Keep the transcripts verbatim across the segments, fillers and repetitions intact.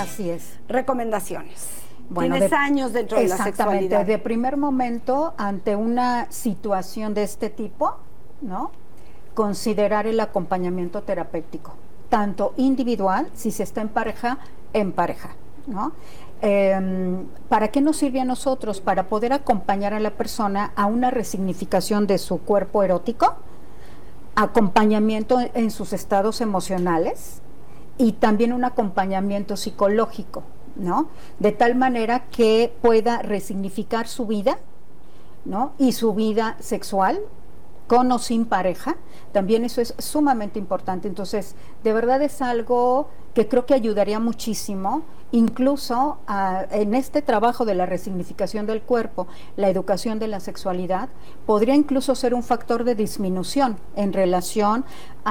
Así es. Recomendaciones. Bueno, Tienes de, años dentro de la sexualidad. Exactamente, de primer momento, ante una situación de este tipo, ¿no? Considerar el acompañamiento terapéutico, tanto individual, si se está en pareja, en pareja, ¿no? Eh, ¿Para qué nos sirve a nosotros? Para poder acompañar a la persona a una resignificación de su cuerpo erótico, acompañamiento en sus estados emocionales y también un acompañamiento psicológico, ¿no? De tal manera que pueda resignificar su vida, ¿no? Y su vida sexual, con o sin pareja, también eso es sumamente importante. Entonces, de verdad es algo que creo que ayudaría muchísimo, incluso uh, en este trabajo de la resignificación del cuerpo, la educación de la sexualidad, podría incluso ser un factor de disminución en relación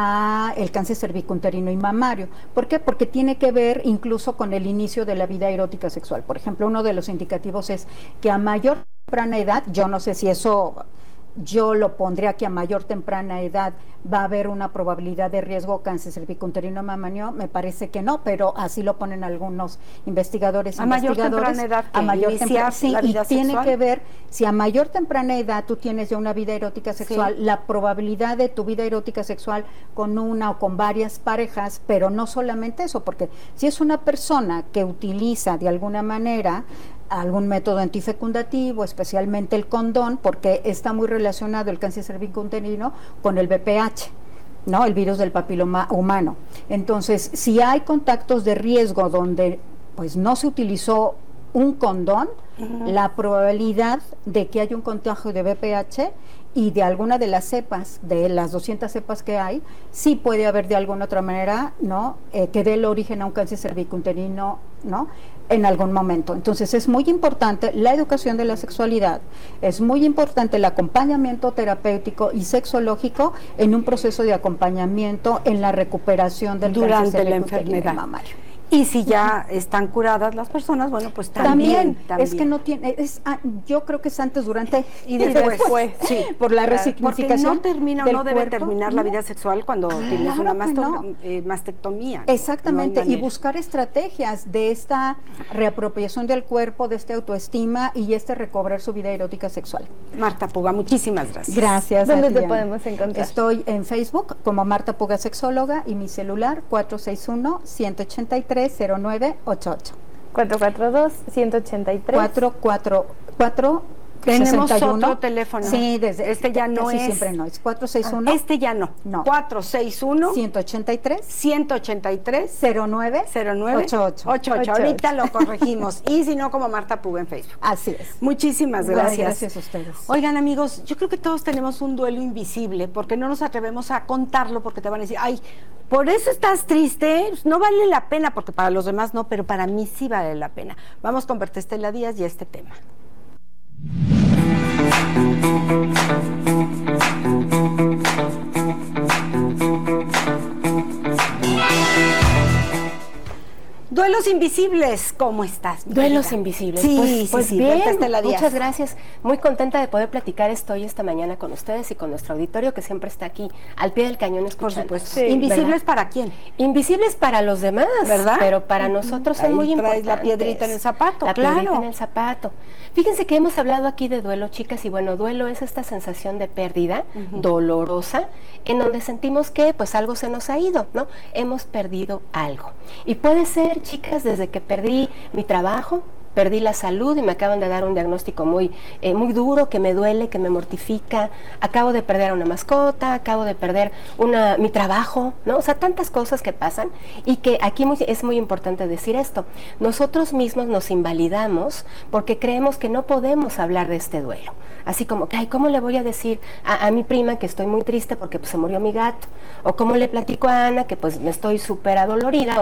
a el cáncer cervicuterino y mamario. ¿Por qué? Porque tiene que ver incluso con el inicio de la vida erótica sexual. Por ejemplo, uno de los indicativos es que a mayor temprana edad, yo no sé si eso... yo lo pondría que a mayor temprana edad va a haber una probabilidad de riesgo cáncer cervicuterino mamario, me parece que no, pero así lo ponen algunos investigadores. A investigadores, mayor temprana edad, a mayor temprana, sí, la vida y tiene sexual. que ver, si a mayor temprana edad tú tienes ya una vida erótica sexual, sí, la probabilidad de tu vida erótica sexual con una o con varias parejas, pero no solamente eso, porque si es una persona que utiliza de alguna manera algún método antifecundativo, especialmente el condón, porque está muy relacionado el cáncer cervicuterino con el V P H, ¿no? El virus del papiloma humano. Entonces, si hay contactos de riesgo donde pues no se utilizó un condón, uh-huh, la probabilidad de que haya un contagio de V P H y de alguna de las cepas, de las doscientas cepas que hay, sí puede haber de alguna otra manera, ¿no? Eh, que dé el origen a un cáncer cervicuterino, ¿no? En algún momento. Entonces es muy importante la educación de la sexualidad, es muy importante el acompañamiento terapéutico y sexológico en un proceso de acompañamiento en la recuperación del durante cáncer la enfermedad mamario. Y si ya están curadas las personas, bueno, pues también. También, también. es que no tiene, es, ah, yo creo que es antes, durante y después. después, sí, por la resignificación. Porque no termina o no debe cuerpo, terminar la vida sexual cuando claro, tienes una masto no. eh, mastectomía. Exactamente, no y buscar estrategias de esta reapropiación del cuerpo, de esta autoestima y este recobrar su vida erótica sexual. Marta Puga, muchísimas gracias. Gracias. ¿Dónde te podemos encontrar? Estoy en Facebook como Marta Puga Sexóloga y mi celular cuatro seis uno, uno ocho tres, cero nueve ocho ocho. cuatro cuatro dos, uno ocho tres. cuatro cuatro cuatro. Tenemos sesenta y uno. otro teléfono. Sí, desde este ya no es. siempre no, es cuatro seis uno. Este ya no. No. cuatro seis uno. uno ocho tres. uno ocho tres. cero nueve. cero nueve. ocho ocho. ocho ocho. Ahorita lo corregimos. Y si no, como Marta Puga en Facebook. Así es. Muchísimas gracias. Gracias a ustedes. Oigan, amigos, yo creo que todos tenemos un duelo invisible porque no nos atrevemos a contarlo porque te van a decir, ay, por eso estás triste, no vale la pena, porque para los demás no, pero para mí sí vale la pena. Vamos con Berta Estela Díaz y este tema. Duelos invisibles, ¿cómo estás? Duelos vida? Invisibles. Sí, pues, sí, pues sí, bien, muchas Díaz. Gracias. Muy contenta de poder platicar esto hoy esta mañana con ustedes y con nuestro auditorio que siempre está aquí al pie del cañón escuchando. Por supuesto. Sí, ¿invisibles ¿verdad? Para quién? Invisibles para los demás, ¿verdad? Pero para nosotros son muy importantes. La piedrita en el zapato, la claro. piedrita en el zapato. Fíjense que hemos hablado aquí de duelo, chicas, y bueno, duelo es esta sensación de pérdida uh-huh. dolorosa, en donde sentimos que pues algo se nos ha ido, ¿no? Hemos perdido algo. Y puede ser, chicas, desde que perdí mi trabajo, perdí la salud y me acaban de dar un diagnóstico muy, eh, muy duro, que me duele, que me mortifica, acabo de perder a una mascota, acabo de perder una, mi trabajo, ¿no? O sea, tantas cosas que pasan y que aquí muy, es muy importante decir esto. Nosotros mismos nos invalidamos porque creemos que no podemos hablar de este duelo. Así como, ay, ¿cómo le voy a decir a, a mi prima que estoy muy triste porque pues, se murió mi gato? O ¿cómo le platico a Ana que pues me estoy súper adolorida?